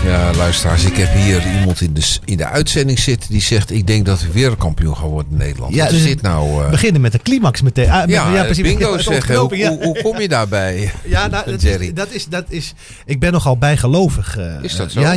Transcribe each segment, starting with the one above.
Ja, luisteraars, ik heb hier iemand in de uitzending zitten die zegt... ik denk dat we wereldkampioen gaan worden in Nederland. Ja, wat is dit nou? We beginnen met de climax meteen. Precies. Bingo zeggen. Hoe kom je daarbij, Ja, Jerry? Dat is... Ik ben nogal bijgelovig. Is dat zo? Ja.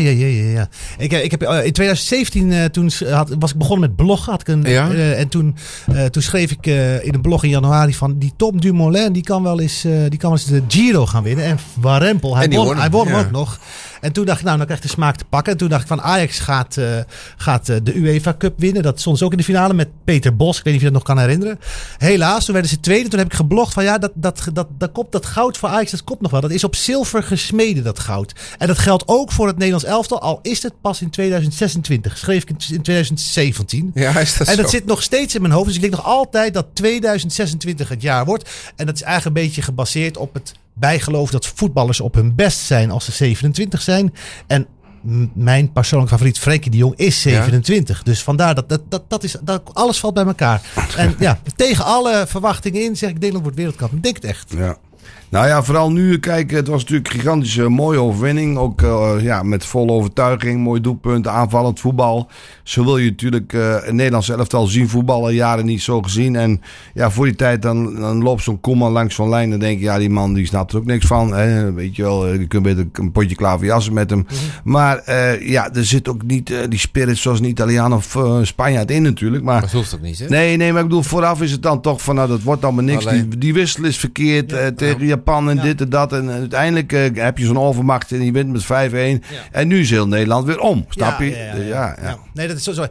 Ik heb in 2017, toen was ik begonnen met bloggen. En toen schreef ik in een blog in januari van... die Tom Dumoulin, die kan wel eens de Giro gaan winnen. En Warempel, hij won hem ook nog. En toen dacht ik, nou, dan krijg ik de smaak te pakken. En toen dacht ik van Ajax gaat de UEFA Cup winnen. Dat stond ook in de finale met Peter Bos. Ik weet niet of je dat nog kan herinneren. Helaas, toen werden ze tweede. Toen heb ik geblogd van ja, dat goud voor Ajax, dat komt nog wel. Dat is op zilver gesmeden, dat goud. En dat geldt ook voor het Nederlands elftal. Al is het pas in 2026. Schreef ik in 2017. Ja, is dat en zo? dat zit nog steeds in mijn hoofd. Dus ik denk nog altijd dat 2026 het jaar wordt. En dat is eigenlijk een beetje gebaseerd op het bijgeloof dat voetballers op hun best zijn als ze 27 zijn. En mijn persoonlijke favoriet, Frenkie de Jong, is 27. Ja. Dus vandaar dat alles valt bij elkaar. En ja, tegen alle verwachtingen in zeg ik, Nederland wordt wereldkampioen. Ik denk het echt. Ja. Nou ja, vooral nu, kijk, het was natuurlijk een gigantische mooie overwinning. Ook met volle overtuiging, mooi doelpunt, aanvallend voetbal. Zo wil je natuurlijk een Nederlands elftal zien voetballen, jaren niet zo gezien. En ja, voor die tijd dan loopt zo'n Koeman langs zo'n lijn. Dan denk je, ja, die man die snapt er ook niks van. Hè? Weet je wel, je kunt beter een potje klaverjassen met hem. Mm-hmm. Maar er zit ook niet die spirit zoals een Italiaan of Spanjaard in natuurlijk. Maar dat hoeft ook niet, hè? Nee, maar ik bedoel, vooraf is het dan toch van, nou, dat wordt allemaal niks. Die wissel is verkeerd tegen Japan en dit en dat. En uiteindelijk heb je zo'n overmacht en je wint met 5-1. Ja. En nu is heel Nederland weer om. Snap je? Ja. Nee, dat is zo.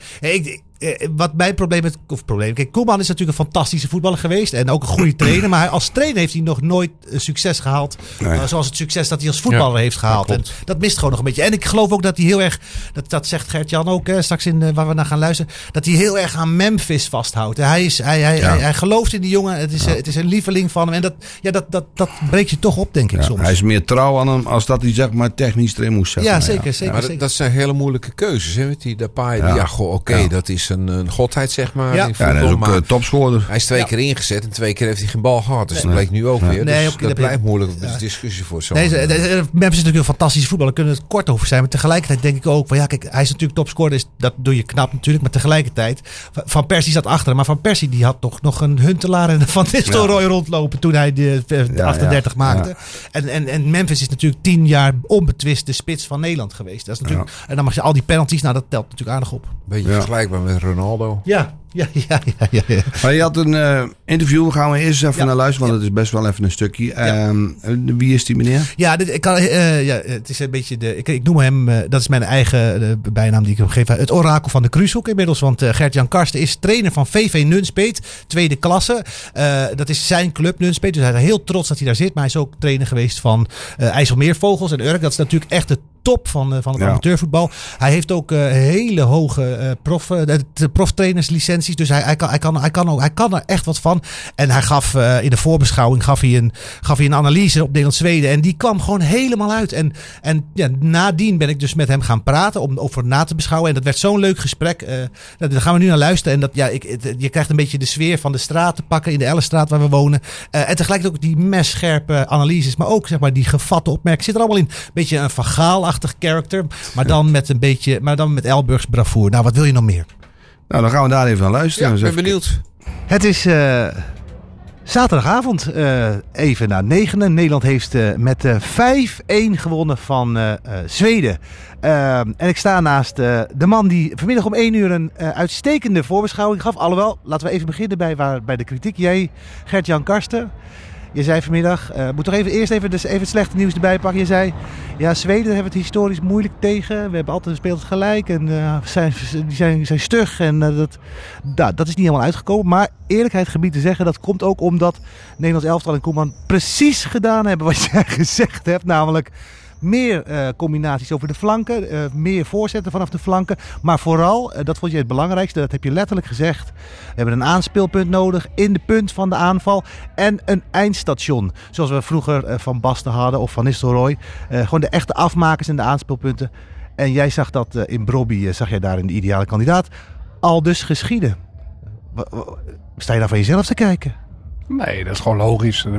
Wat mijn probleem met... Kijk, Koeman is natuurlijk een fantastische voetballer geweest. En ook een goede trainer. Maar als trainer heeft hij nog nooit succes gehaald. Zoals het succes dat hij als voetballer heeft gehaald. En dat mist gewoon nog een beetje. En ik geloof ook dat hij heel erg... Dat zegt Gert-Jan ook straks waar we naar gaan luisteren. Dat hij heel erg aan Memphis vasthoudt. Hij gelooft in die jongen. Het is een lieveling van hem. En dat breekt je toch op, denk ik soms. Hij is meer trouw aan hem als dat hij zeg maar technisch erin moest zetten. Ja, zeker. Maar dat zijn hele moeilijke keuzes. Hè? Met die Depay. Dat is een godheid, zeg maar. Ja, hij is ook topscorer. Hij is 2 keer ingezet en 2 keer heeft hij geen bal gehad. Dus dat bleek nu ook weer. Nee, dus dat blijft moeilijk. Dat is discussie voor zo. Memphis is natuurlijk een fantastische voetballer. Daar kunnen we het kort over zijn. Maar tegelijkertijd denk ik ook van ja, kijk, hij is natuurlijk topscorer. Dus dat doe je knap natuurlijk. Maar tegelijkertijd, Van Persie zat achter hem. Maar Van Persie die had toch nog een Huntelaar en Van Nistelrooy rondlopen toen hij de 38 maakte. En Memphis is natuurlijk 10 jaar onbetwist de spits van Nederland geweest. Dat is natuurlijk, en dan mag je al die penalties, nou dat telt natuurlijk aardig op. Beetje vergelijkbaar met Ronaldo. Ja. Maar je had een interview, gaan we eerst even naar luisteren, want het is best wel even een stukje. Wie is die meneer? Ja, het is een beetje ik noem hem, dat is mijn eigen bijnaam die ik hem geef. Het orakel van de Kruishoek inmiddels, want Gert-Jan Karsten is trainer van VV Nunspeet, tweede klasse. Dat is zijn club Nunspeet, dus hij is heel trots dat hij daar zit. Maar hij is ook trainer geweest van IJsselmeervogels en Urk. Dat is natuurlijk echt de top van het amateurvoetbal. Hij heeft ook hele hoge proftrainerslicenties. Dus hij kan er echt wat van. En hij gaf in de voorbeschouwing een analyse op Nederland-Zweden. En die kwam gewoon helemaal uit. En nadien ben ik dus met hem gaan praten om over na te beschouwen. En dat werd zo'n leuk gesprek. Daar gaan we nu naar luisteren. En je krijgt een beetje de sfeer van de straat te pakken in de Ellenstraat waar we wonen. En tegelijkertijd ook die messcherpe analyses. Maar ook zeg maar die gevatte opmerkingen. Zit er allemaal in. Een beetje een Van Gaal-achtig karakter. Maar dan met Elburgs bravoure. Nou, wat wil je nog meer? Nou, dan gaan we daar even naar luisteren. Ja, ik ben benieuwd. Het is zaterdagavond, even na 9. Nederland heeft met 5-1 gewonnen van Zweden. En ik sta naast de man die vanmiddag om 1 uur een uitstekende voorbeschouwing gaf. Alhoewel, laten we even beginnen bij de kritiek. Jij, Gert-Jan Karsten. Je zei vanmiddag, moet toch eerst even het slechte nieuws erbij pakken. Je zei, ja, Zweden hebben het historisch moeilijk tegen. We hebben altijd gespeeld gelijk en die zijn stug. En dat is niet helemaal uitgekomen. Maar eerlijkheid gebied te zeggen, dat komt ook omdat Nederlands elftal en Koeman precies gedaan hebben wat jij gezegd hebt. Namelijk meer combinaties over de flanken, meer voorzetten vanaf de flanken. Maar vooral, dat vond je het belangrijkste, dat heb je letterlijk gezegd. We hebben een aanspeelpunt nodig in de punt van de aanval en een eindstation. Zoals we vroeger Van Basten hadden of Van Nistelrooy. Gewoon de echte afmakers en de aanspeelpunten. En jij zag dat in Brobby, zag jij daar in de ideale kandidaat. Al dus geschieden. Sta je daar van jezelf te kijken? Nee, dat is gewoon logisch.